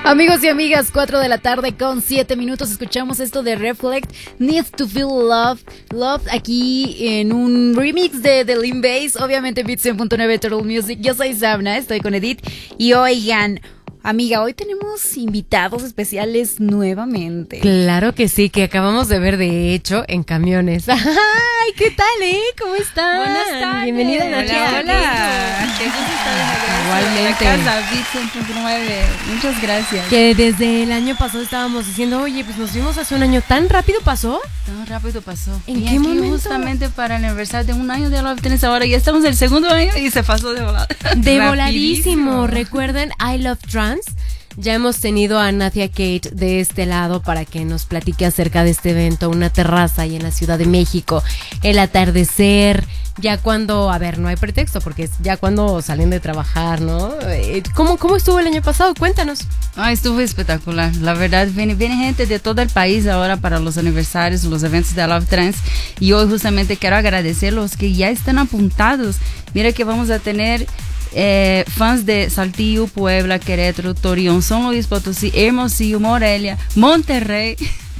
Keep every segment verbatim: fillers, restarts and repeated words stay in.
Amigos y amigas, cuatro de la tarde con siete minutos. Escuchamos esto de Reflect, Need to Feel Love. Love aquí en un remix de The Lean Bass, obviamente Beats cien punto nueve Total Music. Yo soy Sabna, estoy con Edith. Y oigan, amiga, hoy tenemos invitados especiales nuevamente. Claro que sí, que acabamos de ver de hecho en camiones. ¡Ay, qué tal, eh! ¿Cómo están? Buenas tardes. Bienvenida, Nacha. Hola, hola. Qué gusto estar de regreso. Igualmente. En la casa, Beats cien punto nueve. Muchas gracias. Que desde el año pasado estábamos diciendo, oye, pues nos vimos hace un año, ¿tan rápido pasó? Tan rápido pasó. ¿En y qué aquí momento? Justamente para el aniversario de un año de Love Trends, ahora ya estamos en el segundo año y se pasó de volada. De voladísimo. Recuerden, I Love Trans. Ya hemos tenido a Nathia Kate de este lado para que nos platique acerca de este evento, una terraza ahí en la Ciudad de México, el atardecer, ya cuando, a ver, no hay pretexto porque es ya cuando salen de trabajar, ¿no? ¿Cómo, cómo estuvo el año pasado? Cuéntanos. Ah, estuvo espectacular. La verdad, viene, viene gente de todo el país ahora para los aniversarios, los eventos de Love Trends. Y hoy justamente quiero agradecer a los que ya están apuntados. Mira que vamos a tener... Eh, fans de Saltillo, Puebla, Querétaro, Torreón, San Luis Potosí, Hermosillo, Morelia, Monterrey.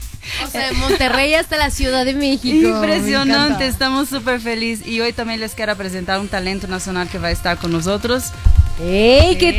O sea, Monterrey hasta la Ciudad de México. Impresionante, estamos súper felices. Y hoy también les quiero presentar un talento nacional que va a estar con nosotros. ¡Hey! ¿Qué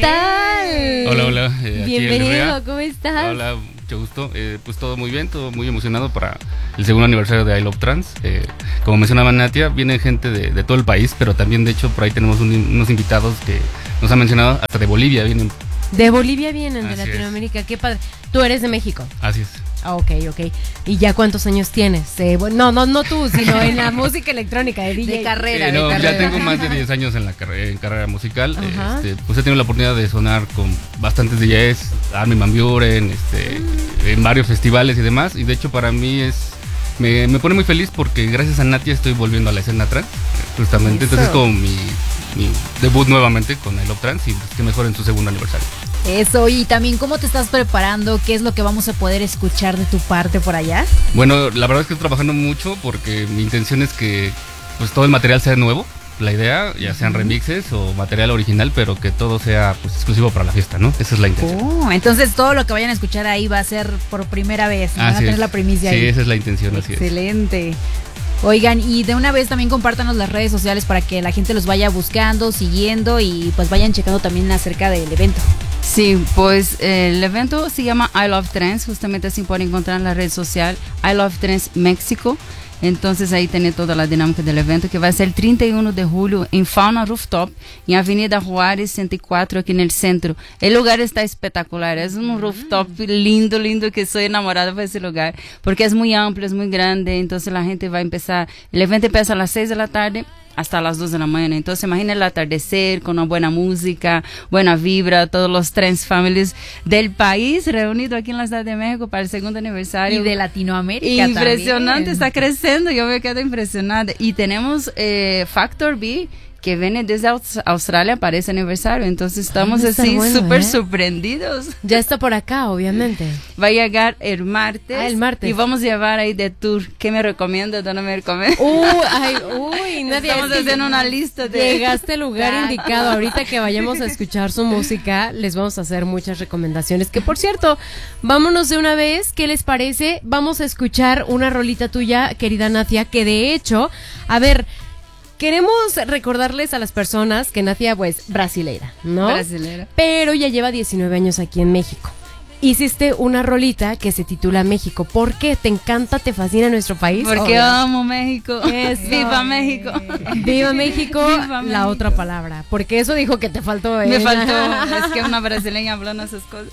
tal? Hola, hola. Eh, Bienvenido, ¿cómo estás? Hola, mucho gusto. Eh, pues todo muy bien, todo muy emocionado para el segundo aniversario de I Love Trans. Eh, como mencionaba Nathia, viene gente de, de todo el país, pero también de hecho por ahí tenemos un, unos invitados que nos han mencionado, hasta de Bolivia vienen. De Bolivia vienen, de Así Latinoamérica, es. Qué padre. Tú eres de México. Así es. Ah, ok, ok. ¿Y ya cuántos años tienes? Eh, bueno, no, no, no tú, sino en la música electrónica, de D J. De carrera, Eh, no, de carrera. ya tengo más de diez años en la carrera, en carrera musical. Ajá. Este, pues he tenido la oportunidad de sonar con bastantes D Js, Armin van Buuren, este, mm. en varios festivales y demás. Y de hecho para mí es me, me pone muy feliz porque gracias a Nathia estoy volviendo a la escena trans, justamente. Eso. Entonces es como mi, mi debut nuevamente con I Love Trans y pues, que mejor en su segundo aniversario. Eso, y también cómo te estás preparando, qué es lo que vamos a poder escuchar de tu parte por allá. Bueno, la verdad es que estoy trabajando mucho porque mi intención es que pues todo el material sea nuevo. La idea, ya sean remixes o material original, pero que todo sea pues exclusivo para la fiesta, ¿no? Esa es la intención. Oh, entonces todo lo que vayan a escuchar ahí va a ser por primera vez, ¿no? Van a Así tener es. la primicia Sí, ahí. esa es la intención, así es. Excelente. Oigan, y de una vez también compártanos las redes sociales para que la gente los vaya buscando, siguiendo y pues vayan checando también acerca del evento. Sí, pues eh, el evento se llama I Love Trends, justamente así pueden encontrar en la red social I Love Trends México. Entonces ahí tiene toda la dinámica del evento, que va a ser el treinta y uno de julio en Fauna Rooftop, en Avenida Juárez ciento cuatro, aquí en el centro. El lugar está espectacular, es un rooftop lindo, lindo, que soy enamorada de ese lugar, porque es muy amplio, es muy grande, entonces la gente va a empezar, el evento empieza a las seis de la tarde, hasta las dos de la mañana. Entonces imagina el atardecer con una buena música, buena vibra, todos los trans families del país reunidos aquí en la Ciudad de México para el segundo aniversario. Y de Latinoamérica impresionante, también. está creciendo, yo me quedo impresionada. Y tenemos eh, Factor B, que viene desde Aus- Australia para ese aniversario, entonces estamos Ah, está así bueno, súper ¿eh? sorprendidos. Ya está por acá, obviamente. Va a llegar el martes, Ah, el martes. y vamos a llevar ahí de tour. ¿Qué me recomienda? ¿Dónde me recomienda? Uy, ay, uy, nadie. Estamos haciendo una lista de... Llegaste al lugar indicado. Ahorita que vayamos a escuchar su música, les vamos a hacer muchas recomendaciones. Que por cierto, vámonos de una vez. ¿Qué les parece? Vamos a escuchar una rolita tuya, querida Nathia, que de hecho, a ver, queremos recordarles a las personas que Nathia, pues, brasileira, ¿no? Brasilera. Pero ya lleva diecinueve años aquí en México. Hiciste una rolita que se titula México. ¿Por qué? ¿Te encanta, te fascina nuestro país? Porque Obvio. amo México. Eso. ¡Viva México! Viva México, Viva la México. otra palabra. Porque eso dijo que te faltó. ¿eh? Me faltó, es que una brasileña hablando esas cosas.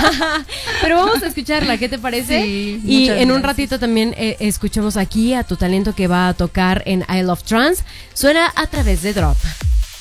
Pero vamos a escucharla, ¿qué te parece? Sí, y muchas en un gracias. ratito también eh, escuchemos aquí a tu talento que va a tocar en I Love Trans. Suena a través de Drop.